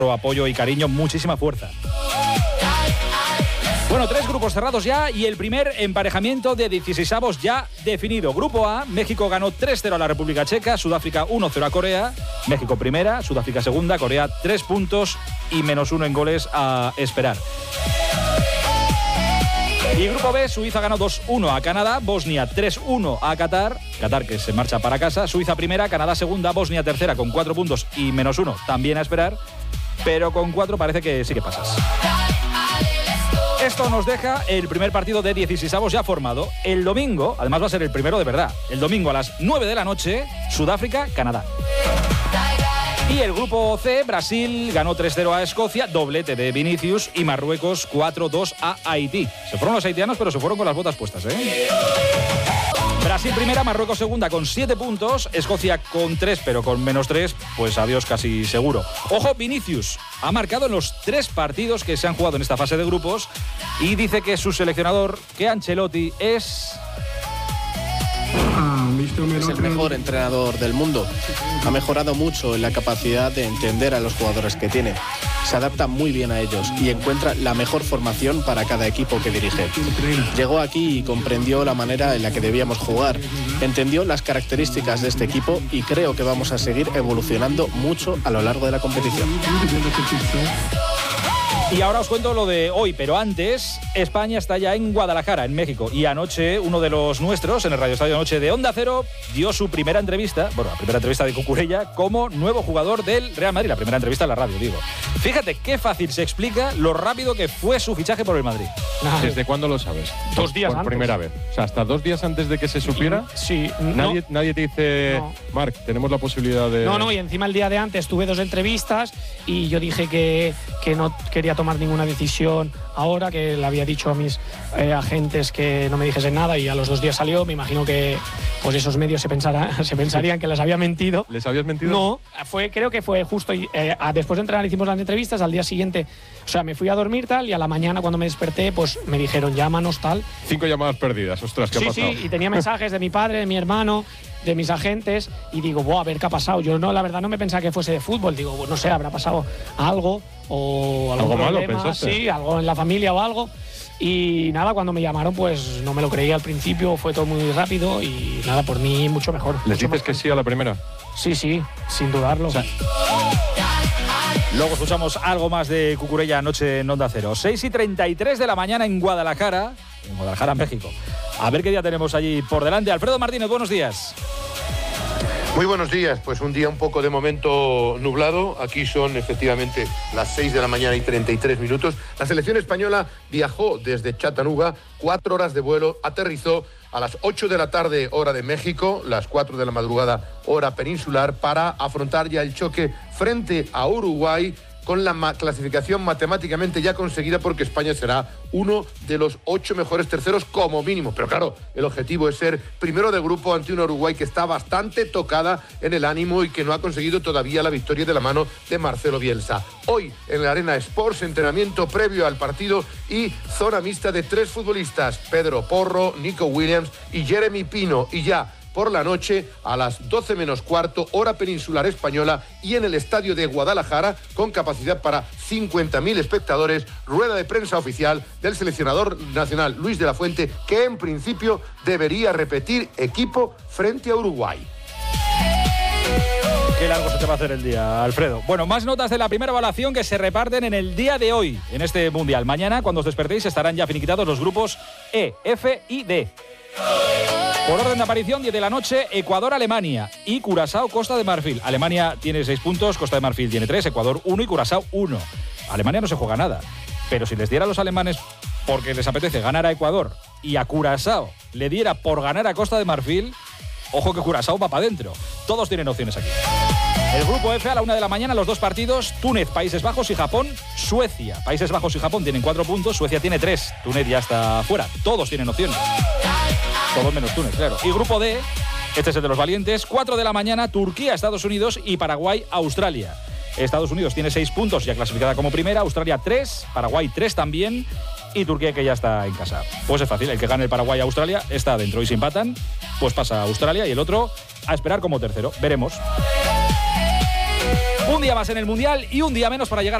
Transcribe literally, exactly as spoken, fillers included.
apoyo y cariño, muchísima fuerza. Bueno, tres grupos cerrados ya y el primer emparejamiento de dieciseisavos ya definido. Grupo A, México ganó tres cero a la República Checa, Sudáfrica uno cero a Corea, México primera, Sudáfrica segunda, Corea tres puntos y menos uno en goles a esperar. Y Grupo B, Suiza ganó dos uno a Canadá, Bosnia tres uno a Qatar, Qatar que se marcha para casa, Suiza primera, Canadá segunda, Bosnia tercera con cuatro puntos y menos uno también a esperar, pero con cuatro parece que sí que pasas. Esto nos deja el primer partido de dieciseisavos ya formado. El domingo, además va a ser el primero de verdad, el domingo a las nueve de la noche, Sudáfrica, Canadá. Y el grupo C, Brasil ganó tres cero a Escocia, doblete de Vinicius, y Marruecos cuatro dos a Haití. Se fueron los haitianos, pero se fueron con las botas puestas, ¿eh? Brasil primera, Marruecos segunda con siete puntos, Escocia con tres, pero con menos tres, pues adiós casi seguro. Ojo, Vinicius ha marcado en los tres partidos que se han jugado en esta fase de grupos y dice que su seleccionador, que Ancelotti, es... Es el mejor entrenador del mundo. Ha mejorado mucho en la capacidad de entender a los jugadores que tiene. Se adapta muy bien a ellos y encuentra la mejor formación para cada equipo que dirige. Llegó aquí y comprendió la manera en la que debíamos jugar. Entendió las características de este equipo y creo que vamos a seguir evolucionando mucho a lo largo de la competición. Y ahora os cuento lo de hoy, pero antes, España está ya en Guadalajara, en México. Y anoche, uno de los nuestros, en el Radio Estadio Noche de Onda Cero, dio su primera entrevista, bueno, la primera entrevista de Cucurella, como nuevo jugador del Real Madrid. La primera entrevista en la radio, digo. Fíjate qué fácil se explica lo rápido que fue su fichaje por el Madrid. ¿Desde cuándo lo sabes? Dos días por antes. primera vez. O sea, hasta dos días antes de que se supiera. Sí. Nadie, no. nadie te dice, No. Marc, tenemos la posibilidad de... No, no, y encima el día de antes tuve dos entrevistas y yo dije que, que no quería tomar ninguna decisión ahora, que le había dicho a mis eh, agentes que no me dijesen nada y a los dos días salió. Me imagino que pues esos medios se, pensará, se pensarían que les había mentido. ¿Les habías mentido? No, fue, creo que fue justo eh, después de entrenar hicimos las entrevistas, al día siguiente, o sea, me fui a dormir tal y a la mañana cuando me desperté pues me dijeron llámanos tal. Cinco llamadas perdidas, ostras, ¿qué sí, ha pasado? Sí, y tenía mensajes de mi padre, de mi hermano, de mis agentes y digo, buah, a ver qué ha pasado. Yo no, la verdad no me pensaba que fuese de fútbol, digo, pues, no sé, habrá pasado algo o algún ¿Algo malo, problema, pensaste? sí, algo en la familia o algo. Y nada, cuando me llamaron pues no me lo creía al principio, fue todo muy rápido y nada, por mí mucho mejor. ¿Les mucho dices mejor. que sí a la primera? Sí, sí, sin dudarlo. O sea, luego escuchamos algo más de Cucurella anoche en Onda Cero. seis y treinta y tres de la mañana en Guadalajara, en Guadalajara, México. A ver qué día tenemos allí por delante. Alfredo Martínez, buenos días. Muy buenos días, pues un día un poco de momento nublado. Aquí son efectivamente las seis de la mañana y treinta y tres minutos. La selección española viajó desde Chattanooga, cuatro horas de vuelo, aterrizó a las ocho de la tarde, hora de México, las cuatro de la madrugada, hora peninsular, para afrontar ya el choque frente a Uruguay, con la ma- clasificación matemáticamente ya conseguida, porque España será uno de los ocho mejores terceros como mínimo. Pero claro, el objetivo es ser primero de grupo ante una Uruguay que está bastante tocada en el ánimo y que no ha conseguido todavía la victoria de la mano de Marcelo Bielsa. Hoy en la Arena Sports, entrenamiento previo al partido y zona mixta de tres futbolistas, Pedro Porro, Nico Williams y Jeremy Pino. Y ya por la noche, a las doce menos cuarto, hora peninsular española, y en el estadio de Guadalajara, con capacidad para cincuenta mil espectadores, rueda de prensa oficial del seleccionador nacional Luis de la Fuente, que en principio debería repetir equipo frente a Uruguay. Qué largo se te va a hacer el día, Alfredo. Bueno, más notas de la primera evaluación que se reparten en el día de hoy, en este Mundial. Mañana, cuando os despertéis, estarán ya finiquitados los grupos E, F y D. Por orden de aparición, diez de la noche, Ecuador-Alemania y Curazao-Costa de Marfil. Alemania tiene seis puntos, Costa de Marfil tiene tres, Ecuador uno y Curazao uno. Alemania no se juega nada, pero si les diera a los alemanes porque les apetece ganar a Ecuador y a Curazao le diera por ganar a Costa de Marfil, ojo que Curazao va para adentro. Todos tienen opciones aquí. El grupo F a la una de la mañana, los dos partidos, Túnez, Países Bajos y Japón, Suecia. Países Bajos y Japón tienen cuatro puntos, Suecia tiene tres, Túnez ya está fuera. Todos tienen opciones. Todos menos Túnez, claro. Y grupo D, este es el de los valientes, cuatro de la mañana, Turquía, Estados Unidos y Paraguay, Australia. Estados Unidos tiene seis puntos, ya clasificada como primera, Australia tres, Paraguay tres también, y Turquía, que ya está en casa. Pues es fácil, el que gane el Paraguay a Australia está adentro, y si empatan, pues pasa a Australia y el otro a esperar como tercero. Veremos. Un día más en el Mundial y un día menos para llegar